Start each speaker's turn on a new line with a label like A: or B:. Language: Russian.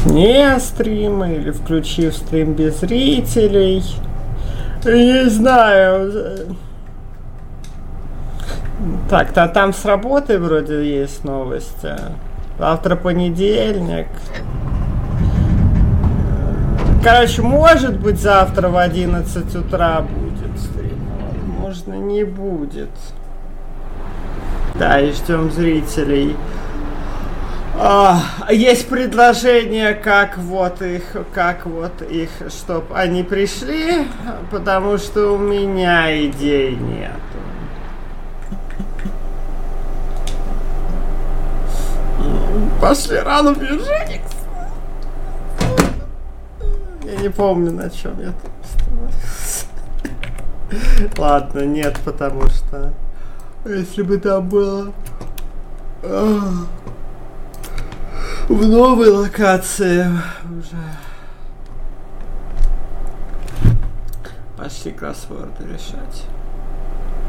A: вне стрима или включив стрим без зрителей. Не знаю. Так-то там с работы вроде есть новости. Завтра понедельник. Короче, может быть, завтра в 11 утра будет стрим. Возможно, не будет. Да, и ждем зрителей. Есть предложение, как вот их, чтоб они пришли, потому что у меня идей нету. Пошли рано бежать. Я не помню, на чем я тут остановился. Ладно, нет, потому что если бы там было в новой локации уже. Пошли кроссворды решать.